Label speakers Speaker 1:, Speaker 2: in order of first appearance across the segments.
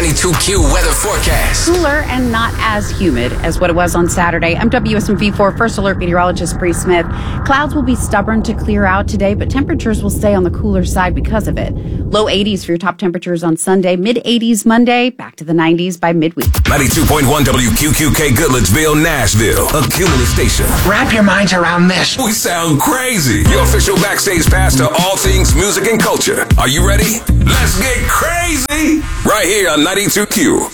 Speaker 1: 92Q weather forecast.
Speaker 2: Cooler and not as humid as what it was on Saturday. I'm WSMV4 First Alert meteorologist Bree Smith. Clouds will be stubborn to clear out today, but temperatures will stay on the cooler side because of it. Low 80s for your top temperatures on Sunday, mid 80s Monday, back to the 90s by midweek.
Speaker 1: 92.1 WQQK Goodlettsville, Nashville, a Cumulus station.
Speaker 3: Wrap your minds around this.
Speaker 1: We sound crazy. Your official backstage pass to all things music and culture. Are you ready? Let's get crazy right here on 92Q.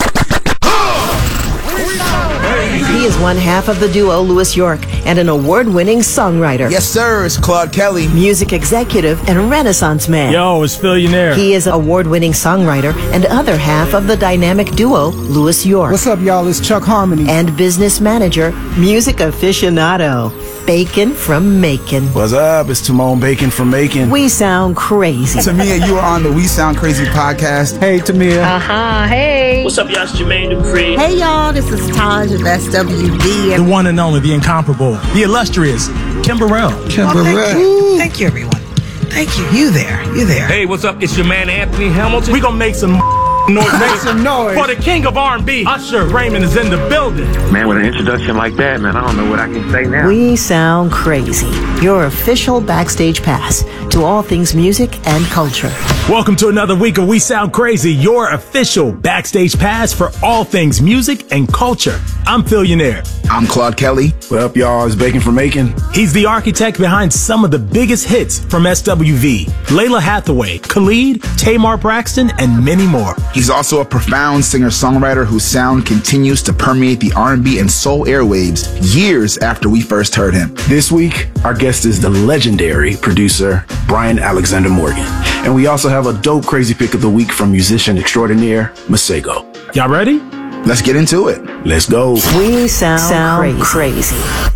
Speaker 4: He is one half of the duo Louis York and an award-winning songwriter.
Speaker 5: Yes, sir. It's Claude Kelly.
Speaker 4: Music executive and Renaissance man.
Speaker 6: Yo, it's Phillionaire.
Speaker 4: He is award-winning songwriter and other half of the dynamic duo Louis York.
Speaker 7: What's up, y'all? It's Chuck Harmony.
Speaker 4: And business manager, music aficionado, Bacon from Macon.
Speaker 5: What's up? It's Timon Bacon from Macon.
Speaker 4: We sound crazy.
Speaker 5: Tamia, you are on the We Sound Crazy podcast.
Speaker 7: Hey, Tamia.
Speaker 8: Hey.
Speaker 9: What's up, y'all? It's Jermaine Dupri.
Speaker 8: Hey, y'all. This is Taj of SWD.
Speaker 6: The one and only, the incomparable, the illustrious, Kim Burrell.
Speaker 8: Thank you, everyone. Thank you. You there.
Speaker 9: Hey, what's up? It's your man, Anthony Hamilton.
Speaker 6: We gonna make some noise.
Speaker 7: Make some noise.
Speaker 6: For the king of R&B, Usher Raymond is in the building.
Speaker 10: Man, with an introduction like that, man, I don't know what I can say now.
Speaker 4: We sound crazy. Your official backstage pass to all things music and culture.
Speaker 6: Welcome to another week of We Sound Crazy, your official backstage pass for all things music and culture. I'm Phillionaire.
Speaker 5: I'm Claude Kelly. What up, y'all? It's Bacon from Macon.
Speaker 6: He's the architect behind some of the biggest hits from SWV, Layla Hathaway, Khalid, Tamar Braxton, and many more.
Speaker 5: He's also a profound singer-songwriter whose sound continues to permeate the R&B and soul airwaves years after we first heard him.
Speaker 11: This week, our guest is the legendary producer, Brian Alexander Morgan. And we also have a dope crazy pick of the week from musician extraordinaire, Masego.
Speaker 6: Y'all ready?
Speaker 5: Let's get into it.
Speaker 11: Let's go.
Speaker 4: We sound crazy.